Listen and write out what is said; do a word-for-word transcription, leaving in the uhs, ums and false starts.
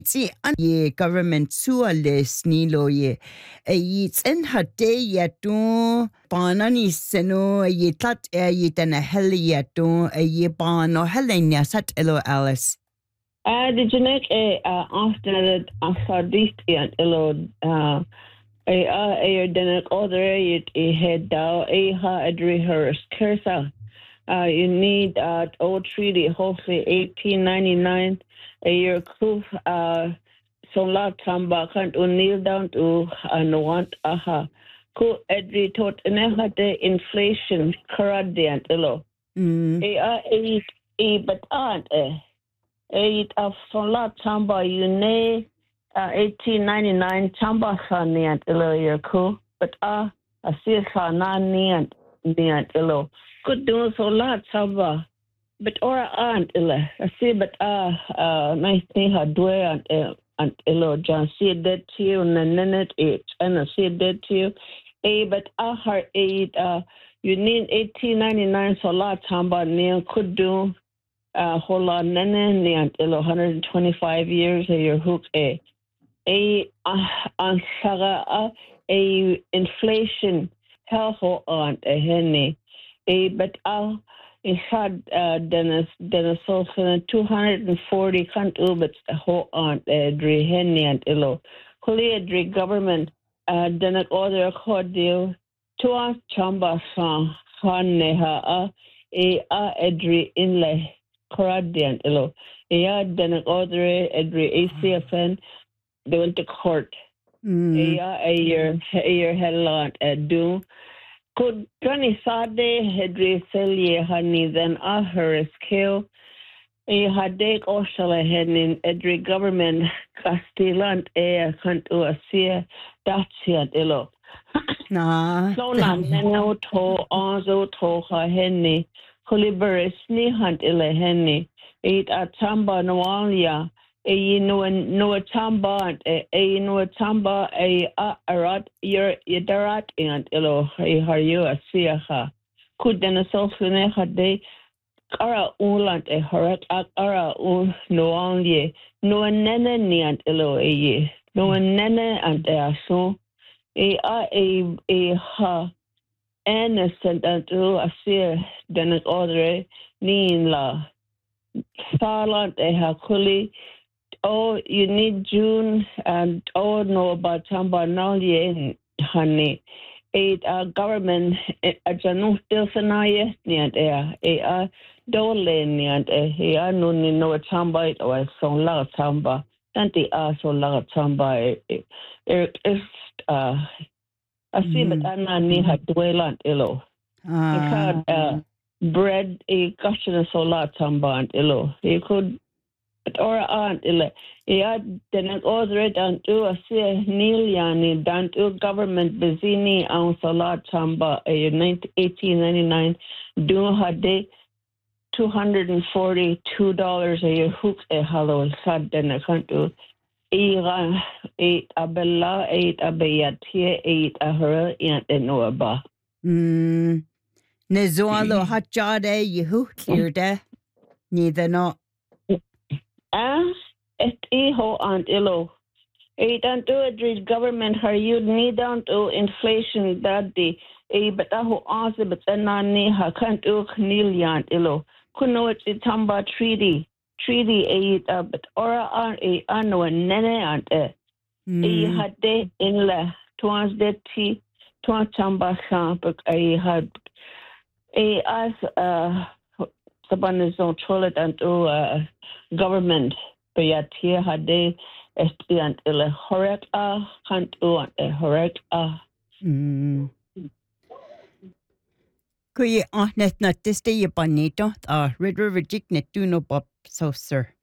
See, an ye government suales nilo ye. E yits en hade yatu banani seno ye tat e ye tana heli yatu e ye bano helenia sat elo Alice. Uh, the genetic uh, after after this and elo uh a a genetic other it a head down a ha adri her scarsa. Uh, you need uh old treaty hopefully eighteen ninety nine a year proof uh so lot tamba can't kneel down to and want aha ku adri tot neha de inflation current elo. Mm. A a a but aunt eh. Eight of Sola Chamba Une uh, eighteen ninety nine Chamba Sani and Ilo Yerko, but ah, a Sisa Nani and Niant Ilo. Could do Sola Chamba, but ora aunt Ilo. I see, but ah, uh, nice thing her dway and and Ilo John see dead to you, and then it it and I see dead to you. A but ah, her eight uh, you need eighteen ninety nine Sola Chamba Neil could do. Uh, hold on, nene ni until one hundred twenty-five years a year hook a a an saga a inflation hell ho on a henny a but uh it had uh Dennis Dennis also two hundred forty can't ubits ho on a dre henny and illo Holy government uh Dennis order cordial to a chamba song hanneha a a edri inlay Corradian ilo. Yeah, then order every A C F N. They went to court. Mm. Yeah, a year, a year had lot at do. Could Johnny Sade hedri selye honey then a her skill. A hadek oshala henin edri government Castellant a canto a seer Dacia ilo. Nah. So nam neno to onzo to ha henny. Kuliberis ni hunt ila henny. Eat a tamba noalia. A no no tamba a no tamba a arat your yadarat and ilo a haru a siaha. Could then a selfine had they ara ulant a harat ara un noalia. No nene ni and ilo a ye. No nene and a so. A a a ha. Innocent unto a seer than an order nin la Starland a hakuli. Oh, you need June and oh no about Tamba Nalye honey. Eight a government a janu tilsanaye niant air a dole niant a a no ni no Tamba or so la Tamba. Tanti a so la Tamba er is uh I see, but I'm ni had dwellant illo. I had uh, bread a cushion so lot tambant illo. You could, but or aunt illa. He had then an order and do a see Niliani down to government bezini on so lot tamba a eighteen ninety nine do had day two hundred and forty two dollars a year hook a hollow sad then I can't do. Ira eight abella eight abeyatia eight ahura and enoba. Mm. Nezualo hachade yehu clearde. Neither not. Ah, et iho and illo. Eight and do a government her you need down to inflation that the a but aho answer but anani ha can't do knilian illo. Kuno it tamba treaty. Treaty eight uh, but ora are a ano nene and eh. I had de in la twans de ti twan tamba champ I had a as uh saban on toilet and to uh, government but yet here had de estiant il horek a can't do a horek a Kuye ahnet na teste ye panito a red river jik net do no bob so sir.